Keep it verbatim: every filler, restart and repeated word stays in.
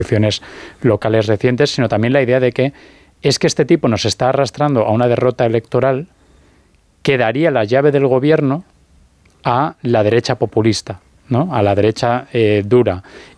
elecciones locales recientes, sino también la idea de que es que este tipo nos está arrastrando a una derrota electoral que daría la llave del gobierno a la derecha populista, ¿no? A la derecha eh, dura.